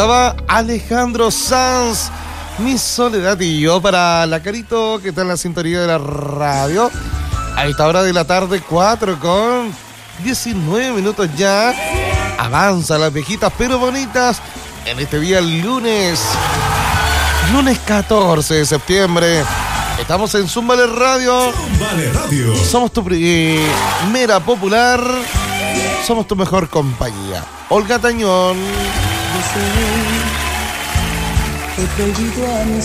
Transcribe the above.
cantaba Alejandro Sanz, Mi soledad y yo, para la Carito, que está en la sintonía de la radio. A esta hora de la tarde, 4:19 ya. Avanza las viejitas pero bonitas en este día lunes 14 de septiembre. Estamos en Zúmbale Radio. Zúmbale Radio. Somos tu primera popular. Somos tu mejor compañía. Olga Tañón.